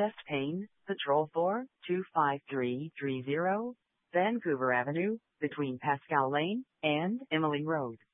Chest Pain, Patrol 4, 25330, Vancouver Avenue, between Pascal Lane and Emily Road.